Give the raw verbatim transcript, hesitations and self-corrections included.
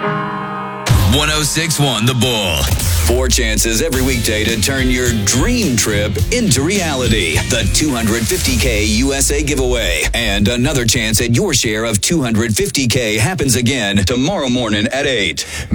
one oh six point one The Bull. Four chances every weekday to turn your dream trip into reality. The two hundred fifty K U S A giveaway. And another chance at your share of two hundred fifty K happens again tomorrow morning at eight.